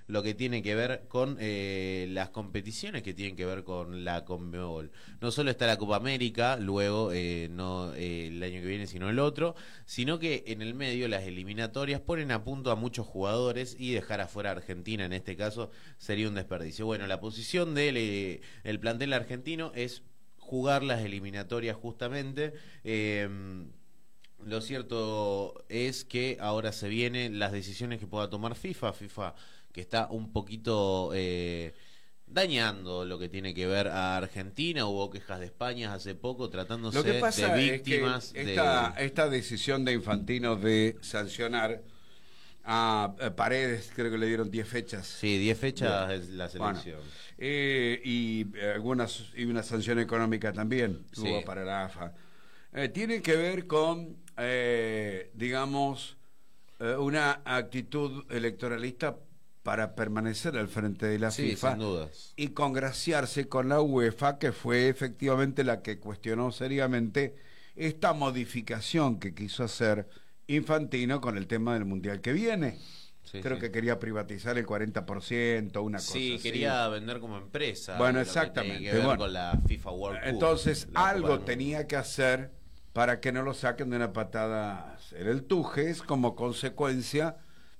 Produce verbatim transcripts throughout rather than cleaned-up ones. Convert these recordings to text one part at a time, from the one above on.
lo que tiene que ver con eh, las competiciones que tienen que ver con la Conmebol. No solo está la Copa América, luego eh, no eh, el año que viene, sino el otro, sino que en el medio las eliminatorias ponen a punto a muchos jugadores y dejar afuera a Argentina en este caso sería un desperdicio. Bueno, la posición del eh, el plantel argentino es jugar las eliminatorias justamente. Eh, lo cierto es que ahora se vienen las decisiones que pueda tomar FIFA, FIFA que está un poquito eh, dañando lo que tiene que ver a Argentina. Hubo quejas de España hace poco tratándose Lo que pasa de víctimas. Es que esta, de... esta decisión de Infantino de sancionar a Paredes, creo que le dieron diez fechas. Sí, diez fechas es la selección. Bueno, eh, y algunas y una sanción económica también sí. hubo para la A F A. Eh, tiene que ver con, eh, digamos, eh, una actitud electoralista para permanecer al frente de la sí, FIFA sin dudas. Y congraciarse con la UEFA, que fue efectivamente la que cuestionó seriamente esta modificación que quiso hacer Infantino con el tema del Mundial que viene. Sí, Creo sí. que quería privatizar el cuarenta por ciento, una cosa sí, así. Sí, quería vender como empresa. Bueno, exactamente. Que que ver bueno, con la FIFA World Cup. Entonces, algo tenía que hacer para que no lo saquen de una patada en el Tujes como consecuencia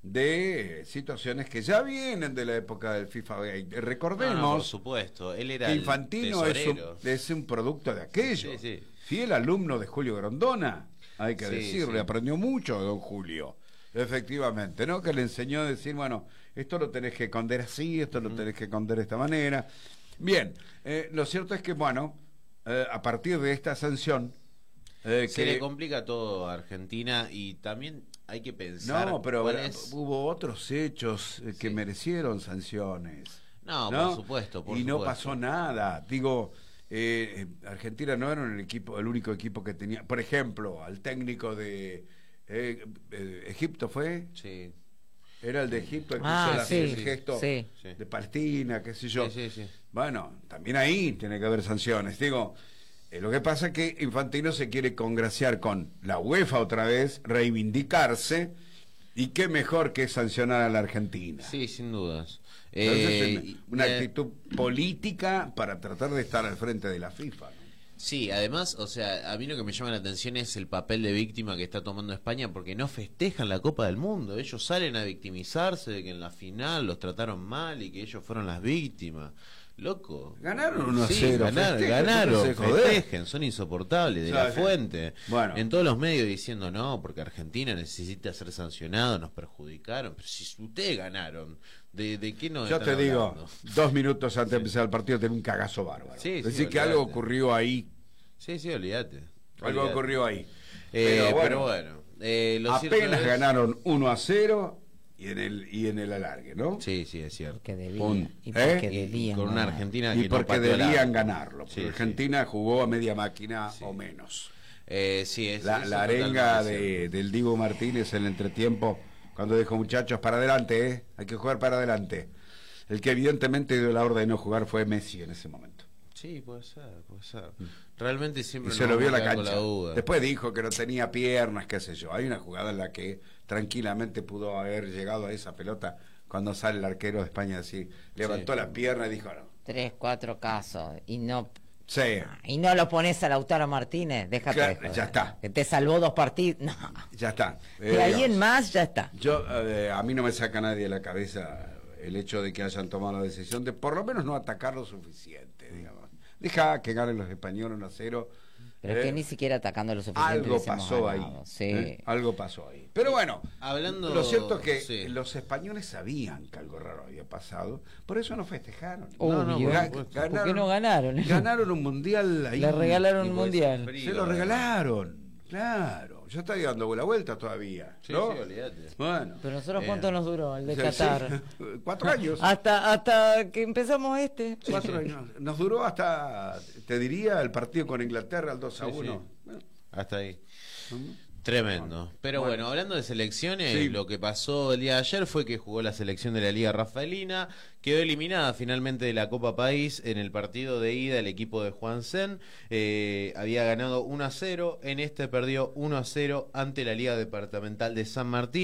de situaciones que ya vienen de la época del FIFA Gate. Recordemos, no, no, por supuesto, él era Infantino el es un, es un producto de aquello. Sí, sí. Fiel alumno de Julio Grondona, hay que sí, decirle, sí. aprendió mucho de don Julio. Efectivamente, ¿no? Que le enseñó a decir, bueno, esto lo tenés que esconder así, esto lo tenés que esconder de esta manera. Bien, eh, lo cierto es que, bueno, eh, a partir de esta sanción... Eh, Se que... le complica todo a Argentina y también hay que pensar... No, pero es... hubo otros hechos eh, que sí. merecieron sanciones. No, ¿no? por supuesto, por Y supuesto. no pasó nada. Digo, eh, Argentina no era el, equipo, el único equipo que tenía... Por ejemplo, al técnico de... Eh, eh, ¿Egipto fue? Sí. Era el de Egipto el que ah, hizo la, sí, el gesto sí. de Palestina, qué sé yo. Sí, sí, sí. Bueno, también ahí tiene que haber sanciones. Digo, eh, lo que pasa es que Infantino se quiere congraciar con la UEFA otra vez, reivindicarse, y qué mejor que sancionar a la Argentina. Sí, sin dudas. Entonces, Eh, una eh, actitud política para tratar de estar al frente de la FIFA, ¿no? Sí, además, o sea, a mí lo que me llama la atención es el papel de víctima que está tomando España, porque no festejan la Copa del Mundo. Ellos salen a victimizarse de que en la final los trataron mal y que ellos fueron las víctimas. Loco. Ganaron uno a sí, cero. Ganaron, festejen, ganaron, joder. festejen, son insoportables. De la fuente. Bueno. En todos los medios diciendo no, porque Argentina necesita ser sancionado, nos perjudicaron. Pero si ustedes ganaron, ¿de, de qué nos Yo están te digo, hablando? dos minutos antes sí. de empezar el partido tenía un cagazo bárbaro. Sí, Decir sí, que algo ocurrió ahí. Sí, sí, olvídate. Algo olvídate. ocurrió ahí. Eh, pero bueno, pero bueno eh, lo apenas es... ganaron uno a cero y en el y en el alargue, ¿no? Sí, sí, es cierto. Porque debían, Un, y porque ¿eh? debían con una ganar. Argentina y que porque no pateó debían la... ganarlo. Sí, Argentina sí. jugó a media máquina sí. o menos. Eh, sí, es, la, la arenga de, del Dibu Martínez en el entretiempo, cuando dijo, muchachos, para adelante, ¿eh? Hay que jugar para adelante. El que evidentemente dio la orden de no jugar fue Messi en ese momento. Sí, puede ser, puede ser. Realmente siempre y se lo vio en la cancha. La duda. Después dijo que no tenía piernas, qué sé yo. Hay una jugada en la que tranquilamente pudo haber llegado a esa pelota cuando sale el arquero de España así, levantó sí. la pierna y dijo no. Tres, cuatro casos y no sí. y no lo pones a Lautaro Martínez, déjate Claro, de ya está. que te salvó dos partidos. No. Ya está. De Eh, ahí digamos, en más ya está. Yo eh, a mí no me saca nadie de la cabeza el hecho de que hayan tomado la decisión de por lo menos no atacar lo suficiente, digamos. Deja que ganen los españoles uno a cero. Pero eh, es que ni siquiera atacando lo suficiente. Algo les hemos pasó ahí. ganado. Sí. ¿eh? Algo pasó ahí. Pero bueno, Hablando, lo cierto es que sí. los españoles sabían que algo raro había pasado, por eso no festejaron. Obvio. No, no, Ga- por ¿Por qué no ganaron? Ganaron un mundial ahí. Le regalaron un pues, mundial. frío, Se lo regalaron. Claro, yo estoy dando la vuelta todavía. Sí, ¿no? sí, olvídate. Bueno. Pero nosotros Eh, cuánto nos duró el de Sí, Qatar. sí, cuatro años. Hasta hasta que empezamos este. Cuatro años. Nos duró hasta, te diría, el partido con Inglaterra, el dos a Sí, uno. sí. Bueno, Hasta ahí. ¿no? Tremendo. Pero bueno, Bueno. hablando de selecciones, Sí. lo que pasó el día de ayer fue que jugó la selección de la Liga Rafaelina, quedó eliminada finalmente de la Copa País en el partido de ida el equipo de Juan Sen, eh, había ganado uno a cero, en este perdió uno a cero ante la Liga Departamental de San Martín.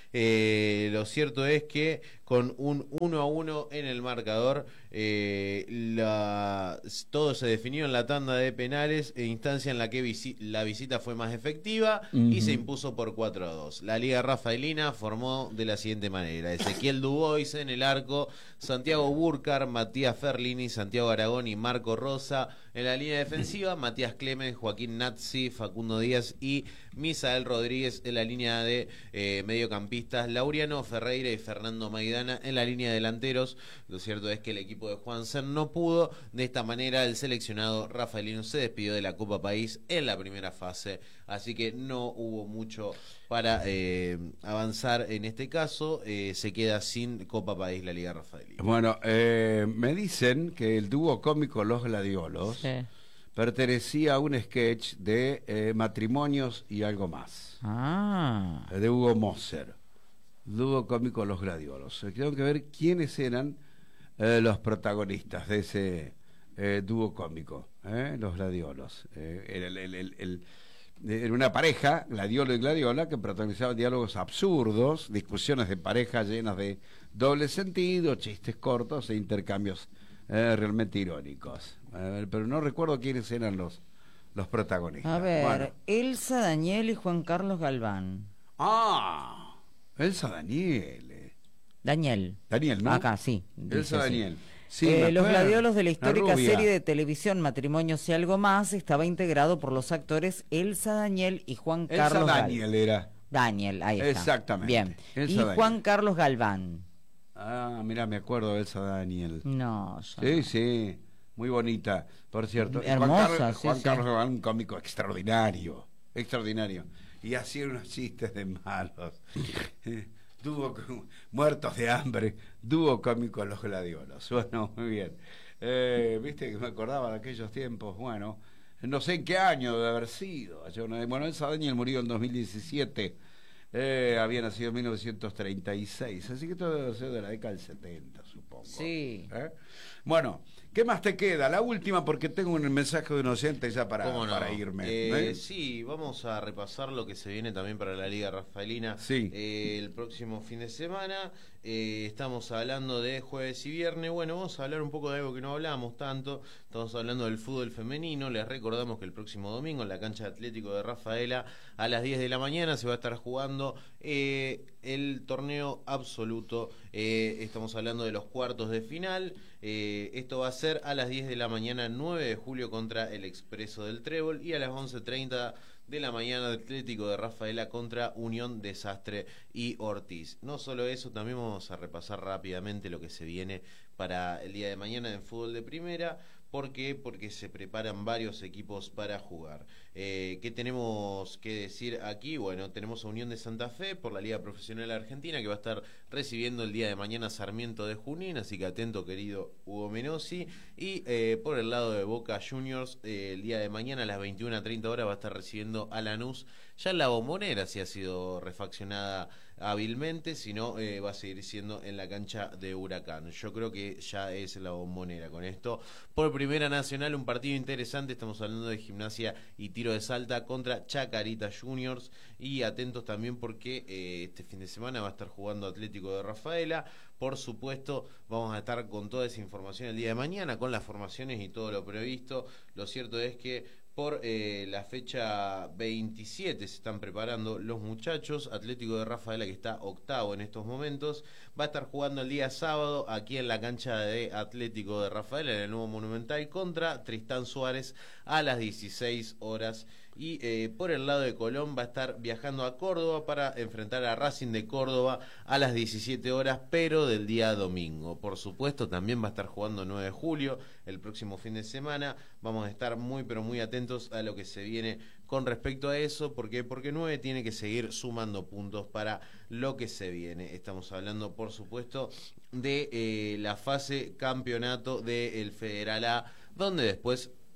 Eh, lo cierto es que con un uno a uno en el marcador, eh, la, todo se definió en la tanda de penales, e instancia en la que visi la visita fue más efectiva Uh-huh. y se impuso por cuatro a dos. La Liga Rafaelina formó de la siguiente manera: Ezequiel Dubois en el arco, Santiago Burcar, Matías Ferlini, Santiago Aragón y Marco Rosa. En la línea defensiva, Matías Clemen, Joaquín Nazzi, Facundo Díaz y Misael Rodríguez. En la línea de eh, mediocampistas, Laureano Ferreira y Fernando Maidana. En la línea de delanteros, lo cierto es que el equipo de Juansen no pudo. De esta manera, el seleccionado rafaelino se despidió de la Copa País en la primera fase, así que no hubo mucho para eh, avanzar en este caso. Eh, se queda sin Copa País la Liga Rafaelina. Bueno, eh, me dicen que el dúo cómico Los Gladiolos Sí. pertenecía a un sketch de eh, matrimonios y algo más, Ah. de Hugo Moser. Dúo cómico Los Gladiolos. Eh, Tengo que ver quiénes eran eh, los protagonistas de ese eh, dúo cómico, eh, Los Gladiolos. Eh, era el, el, el, el, era una pareja, Gladiolo y Gladiola, que protagonizaban diálogos absurdos, discusiones de pareja llenas de doble sentido, chistes cortos e intercambios eh, realmente irónicos. Eh, pero no recuerdo quiénes eran los, los protagonistas. A ver, Bueno. Elsa Daniel y Juan Carlos Galván. Ah, Elsa Daniel. eh. Daniel. Daniel, ¿no? Acá, sí. dice Elsa así. Daniel. Sí, Eh, me los acuerdo. Gladiolos de la Una histórica rubia. serie de televisión Matrimonios y algo más estaba integrado por los actores Elsa Daniel y Juan Elsa Carlos Gal- Daniel era. Daniel, ahí está. Exactamente. Bien. Elsa y Daniel. Juan Carlos Galván. Ah, mira, me acuerdo de Elsa Daniel. No, yo Sí, no. sí, muy bonita, por cierto. Y Hermosa, Juan Carlos, sí, Juan sí. Carlos Galván, un cómico extraordinario, extraordinario. Y hacía unos chistes de malos. Dúo con- muertos de hambre, dúo cómico Los Gladiolos. Bueno, muy bien. Eh, Viste que me acordaba de aquellos tiempos, bueno, no sé en qué año debe haber sido. Yo no- Bueno, Elsa Daniel murió en dos mil diecisiete. Eh, había nacido en mil novecientos treinta y seis, así que todo debe ser de la década del setenta, supongo. Sí. ¿Eh? Bueno, ¿qué más te queda? La última, porque tengo un mensaje de un oyente ya para, ¿Cómo no? para irme. Eh, ¿eh? Sí, vamos a repasar lo que se viene también para la Liga Rafaelina. Sí. Eh, el próximo fin de semana. Eh, estamos hablando de jueves y viernes. Bueno, vamos a hablar un poco de algo que no hablamos tanto. Estamos hablando del fútbol femenino. Les recordamos que el próximo domingo en la cancha de Atlético de Rafaela a las diez de la mañana se va a estar jugando eh, el torneo absoluto. Eh, estamos hablando de los cuartos de final. Eh, esto va a ser a las diez de la mañana, nueve de julio, contra el Expreso del Trébol, y a las once treinta de la mañana Atlético de Rafaela contra Unión Desastre y Ortiz. No solo eso, también vamos a repasar rápidamente lo que se viene para el día de mañana en fútbol de primera. ¿Por qué? Porque se preparan varios equipos para jugar. Eh, ¿Qué tenemos que decir aquí? Bueno, tenemos a Unión de Santa Fe por la Liga Profesional Argentina, que va a estar recibiendo el día de mañana Sarmiento de Junín, así que atento, querido Hugo Menossi. Y eh, por el lado de Boca Juniors, eh, el día de mañana a las veintiuna treinta horas va a estar recibiendo a Lanús. Ya en la Bombonera sí ha sido refaccionada hábilmente, si no eh, va a seguir siendo en la cancha de Huracán. Yo creo que ya es la Bombonera con esto. Por Primera Nacional, un partido interesante, estamos hablando de Gimnasia y Tiro de Salta contra Chacarita Juniors, y atentos también porque eh, este fin de semana va a estar jugando Atlético de Rafaela. Por supuesto, vamos a estar con toda esa información el día de mañana, con las formaciones y todo lo previsto. Lo cierto es que por eh, la fecha veintisiete se están preparando los muchachos. Atlético de Rafaela, que está octavo en estos momentos, va a estar jugando el día sábado aquí en la cancha de Atlético de Rafaela, en el nuevo Monumental, contra Tristán Suárez a las dieciséis horas. Y eh, por el lado de Colón va a estar viajando a Córdoba para enfrentar a Racing de Córdoba a las diecisiete horas, pero del día domingo. Por supuesto, también va a estar jugando nueve de julio, el próximo fin de semana. Vamos a estar muy, pero muy atentos a lo que se viene con respecto a eso. ¿Por qué? Porque nueve tiene que seguir sumando puntos para lo que se viene. Estamos hablando, por supuesto, de eh, la fase campeonato del Federal A, donde después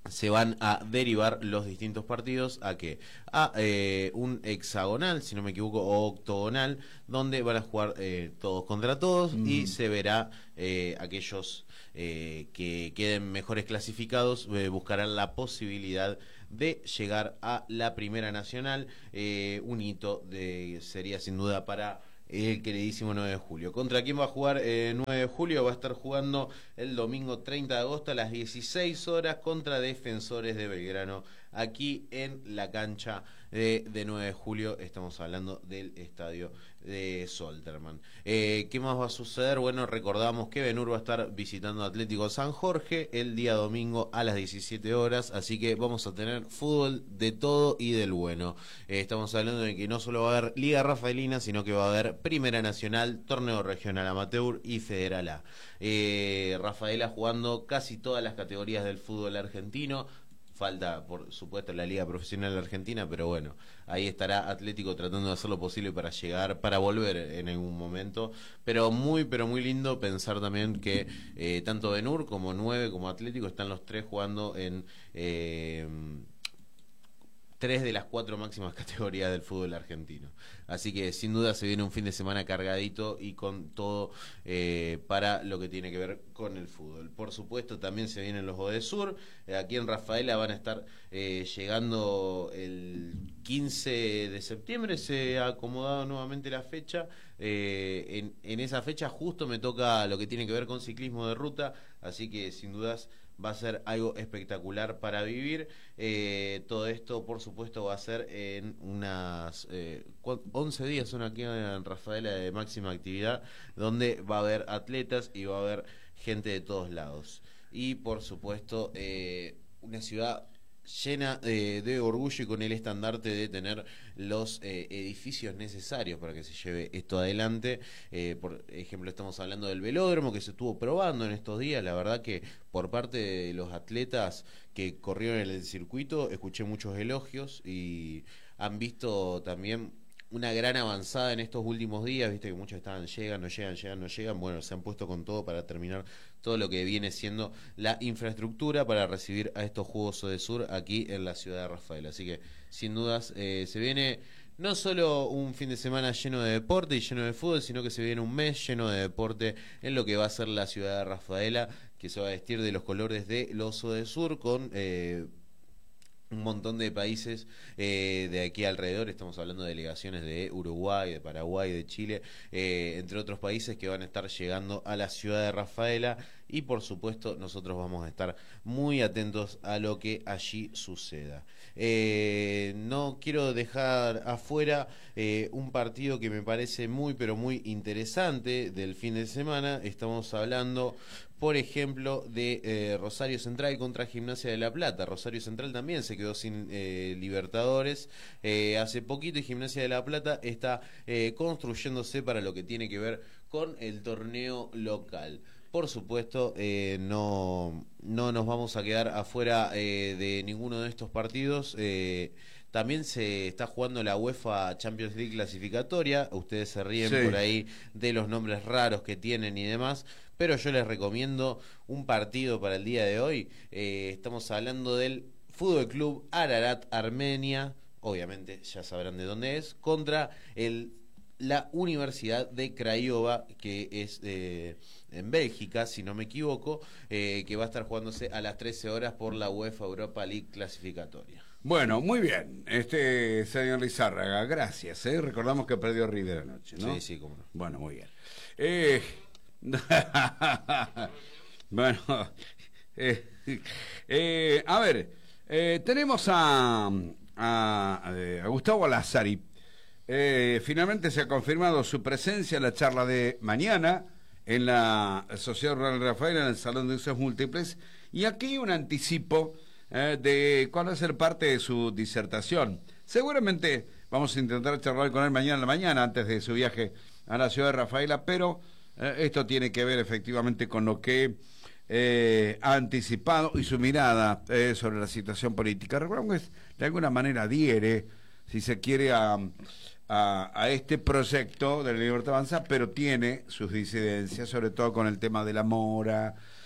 se van a derivar los distintos partidos a que a eh, un hexagonal, si no me equivoco, o octogonal, donde van a jugar eh, todos contra todos mm. y se verá eh, aquellos eh, que queden mejores clasificados eh, buscarán la posibilidad de llegar a la Primera Nacional, eh, un hito de, sería sin duda para el queridísimo nueve de julio. ¿Contra quién va a jugar eh, nueve de julio? Va a estar jugando el domingo treinta de agosto a las dieciséis horas contra Defensores de Belgrano, aquí en la cancha de, de nueve de julio. Estamos hablando del estadio de Solterman. Eh, ¿Qué más va a suceder? Bueno, recordamos que Benur va a estar visitando Atlético San Jorge el día domingo a las diecisiete horas, así que vamos a tener fútbol de todo y del bueno. Eh, estamos hablando de que no solo va a haber Liga Rafaelina, sino que va a haber Primera Nacional, Torneo Regional Amateur y Federal A. Eh, Rafaela jugando casi todas las categorías del fútbol argentino. Falta, por supuesto, la Liga Profesional Argentina, pero bueno, ahí estará Atlético tratando de hacer lo posible para llegar, para volver en algún momento. Pero muy, pero muy lindo pensar también que eh, tanto Benur como nueve como Atlético están los tres jugando en eh, tres de las cuatro máximas categorías del fútbol argentino. Así que sin duda se viene un fin de semana cargadito y con todo eh, para lo que tiene que ver con el fútbol. Por supuesto también se vienen los Odesur. Eh, aquí en Rafaela van a estar eh, llegando el quince de septiembre. Se ha acomodado nuevamente la fecha. Eh, en, en esa fecha justo me toca lo que tiene que ver con ciclismo de ruta. Así que sin dudas va a ser algo espectacular para vivir. Eh, todo esto, por supuesto, va a ser en unas eh, once días, son aquí en Rafaela de máxima actividad, donde va a haber atletas y va a haber gente de todos lados. Y, por supuesto, eh, una ciudad llena eh, de orgullo y con el estandarte de tener los eh, edificios necesarios para que se lleve esto adelante. Eh, por ejemplo, estamos hablando del velódromo que se estuvo probando en estos días. La verdad que por parte de los atletas que corrieron en el circuito escuché muchos elogios y han visto también una gran avanzada en estos últimos días. Viste que muchos estaban, llegan, no llegan, llegan, no llegan. Bueno, se han puesto con todo para terminar todo lo que viene siendo la infraestructura para recibir a estos Juegos Odesur aquí en la ciudad de Rafaela. Así que, sin dudas, eh, se viene no solo un fin de semana lleno de deporte y lleno de fútbol, sino que se viene un mes lleno de deporte en lo que va a ser la ciudad de Rafaela, que se va a vestir de los colores de los Odesur con Eh, un montón de países eh, de aquí alrededor. Estamos hablando de delegaciones de Uruguay, de Paraguay, de Chile, eh, entre otros países que van a estar llegando a la ciudad de Rafaela y por supuesto nosotros vamos a estar muy atentos a lo que allí suceda. Eh, no quiero dejar afuera eh, un partido que me parece muy pero muy interesante del fin de semana. Estamos hablando, por ejemplo, de eh, Rosario Central contra Gimnasia de La Plata. Rosario Central también se quedó sin eh, Libertadores eh, hace poquito y Gimnasia de La Plata está eh, construyéndose para lo que tiene que ver con el torneo local. Por supuesto, eh, no, no nos vamos a quedar afuera eh, de ninguno de estos partidos. Eh, También se está jugando la UEFA Champions League clasificatoria. Ustedes se ríen sí. por ahí de los nombres raros que tienen y demás, pero yo les recomiendo un partido para el día de hoy. Eh, estamos hablando del Fútbol Club Ararat Armenia, obviamente ya sabrán de dónde es, contra el la Universidad de Craiova, que es eh, en Bélgica, si no me equivoco, eh, que va a estar jugándose a las trece horas por la UEFA Europa League clasificatoria. Bueno, muy bien, este señor Lizárraga, gracias. ¿eh? Recordamos que perdió River anoche, ¿no? Sí, sí, cómo no. Bueno, muy bien. Eh... bueno, eh, eh, a ver, eh, tenemos a, a, a Gustavo Lazzari. Eh, finalmente se ha confirmado su presencia en la charla de mañana en la Sociedad Rural Rafaela, en el Salón de Usos Múltiples, y aquí un anticipo eh, de cuál va a ser parte de su disertación. Seguramente vamos a intentar charlar con él mañana en la mañana, antes de su viaje a la ciudad de Rafaela, pero eh, esto tiene que ver efectivamente con lo que eh, ha anticipado y su mirada eh, sobre la situación política. Recordemos que de alguna manera adhiere, si se quiere, a... A, a este proyecto de la Libertad Avanza, pero tiene sus disidencias, sobre todo con el tema de la mora,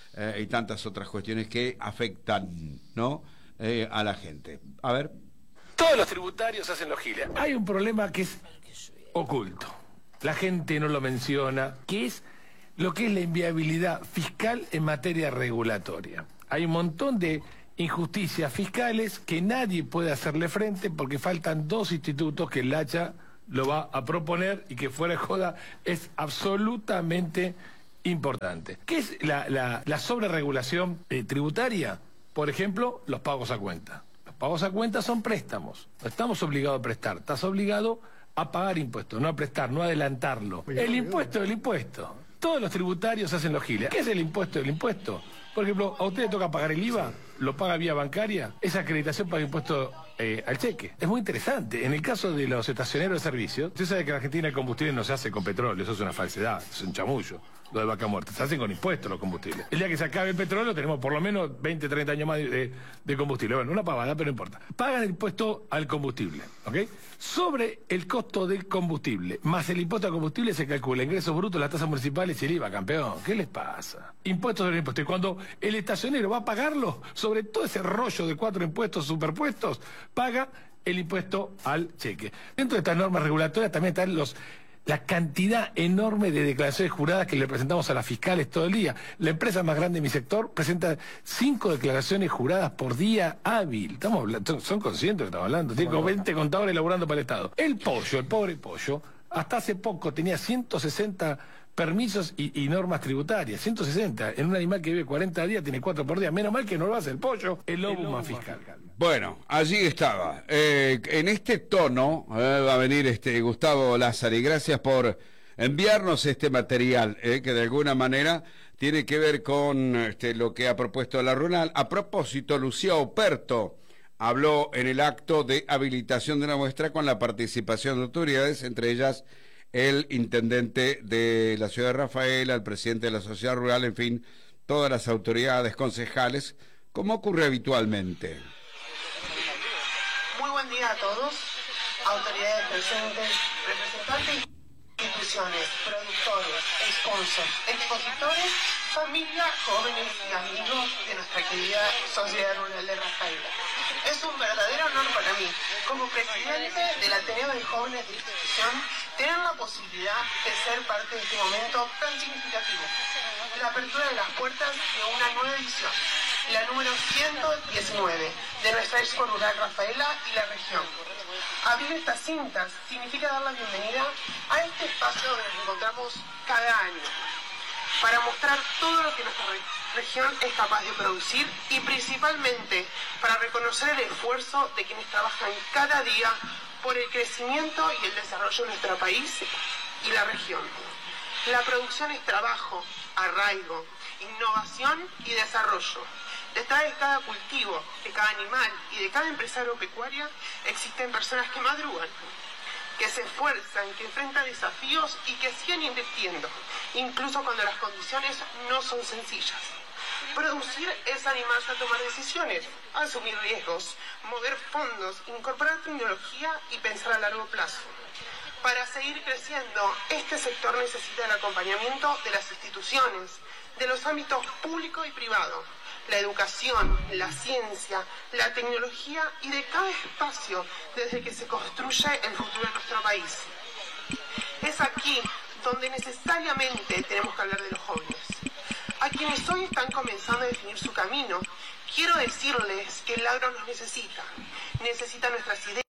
eh, y tantas otras cuestiones que afectan, ¿no? Eh, a la gente. A ver. Todos los tributarios hacen los giles. Hay un problema que es oculto. La gente no lo menciona, que es lo que es la inviabilidad fiscal en materia regulatoria. Hay un montón de injusticias fiscales que nadie puede hacerle frente porque faltan dos institutos que el Hacha lo va a proponer y que fuera de joda es absolutamente importante. ¿Qué es la, la, la sobreregulación eh, tributaria? Por ejemplo, los pagos a cuenta. Los pagos a cuenta son préstamos. No estamos obligados a prestar, estás obligado a pagar impuestos, no a prestar, no a adelantarlo. El impuesto es el impuesto. Todos los tributarios hacen los giles. ¿Qué es el impuesto del impuesto? Por ejemplo, a usted le toca pagar el I V A, lo paga vía bancaria, esa acreditación paga impuesto eh, al cheque. Es muy interesante. En el caso de los estacioneros de servicio, usted sabe que en Argentina el combustible no se hace con petróleo, eso es una falsedad, es un chamullo, lo de vaca muerta. Se hacen con impuestos los combustibles. El día que se acabe el petróleo tenemos por lo menos veinte, treinta años más de, de, de combustible. Bueno, una pavada, pero no importa. Pagan el impuesto al combustible, ¿ok? Sobre el costo del combustible, más el impuesto al combustible se calcula ingresos brutos, las tasas municipales y el I V A, campeón. ¿Qué les pasa? Impuestos sobre impuestos. Y cuando el estacionero va a pagarlo, sobre todo ese rollo de cuatro impuestos superpuestos, paga el impuesto al cheque. Dentro de estas normas regulatorias también están los... la cantidad enorme de declaraciones juradas que le presentamos a las fiscales todo el día. La empresa más grande de mi sector presenta cinco declaraciones juradas por día hábil. Estamos hablando, son conscientes de que estamos hablando. Tengo veinte contadores laburando para el Estado. El pollo, el pobre pollo, hasta hace poco tenía ciento sesenta permisos y, y normas tributarias. ciento sesenta. En un animal que vive cuarenta días tiene cuatro por día. Menos mal que no lo hace el pollo, el lobo más fiscal. Bueno, allí estaba. Eh, en este tono eh, va a venir este Gustavo Lázari. Gracias por enviarnos este material, eh, que de alguna manera tiene que ver con este, lo que ha propuesto la Rural. A propósito, Lucía Operto habló en el acto de habilitación de una muestra con la participación de autoridades, entre ellas el intendente de la ciudad de Rafaela, el presidente de la sociedad rural, en fin, todas las autoridades, concejales, como ocurre habitualmente. Muy buen día a todos, autoridades presentes, representantes de instituciones, productores, sponsors, expositores, familia, jóvenes y amigos de nuestra querida Sociedad Rural de Rafaela. Es un verdadero honor para mí, como presidente del Ateneo de Jóvenes de la institución, tener la posibilidad de ser parte de este momento tan significativo. La apertura de las puertas de una nueva edición, la número ciento diecinueve de nuestra Expo Rural Rafaela y la región. Abrir estas cintas significa dar la bienvenida a este espacio donde nos encontramos cada año, para mostrar todo lo que nuestra región es capaz de producir y principalmente para reconocer el esfuerzo de quienes trabajan cada día por el crecimiento y el desarrollo de nuestro país y la región. La producción es trabajo, arraigo, innovación y desarrollo. Detrás de cada cultivo, de cada animal y de cada empresa agropecuaria existen personas que madrugan, que se esfuerzan, que enfrentan desafíos y que siguen invirtiendo, incluso cuando las condiciones no son sencillas. Producir es animarse a tomar decisiones, asumir riesgos, mover fondos, incorporar tecnología y pensar a largo plazo. Para seguir creciendo, este sector necesita el acompañamiento de las instituciones, de los ámbitos público y privado, la educación, la ciencia, la tecnología y de cada espacio desde que se construye el futuro de nuestro país. Es aquí donde necesariamente tenemos que hablar de los jóvenes. A quienes hoy están comenzando a definir su camino, quiero decirles que el agro nos necesita, necesita nuestras ideas.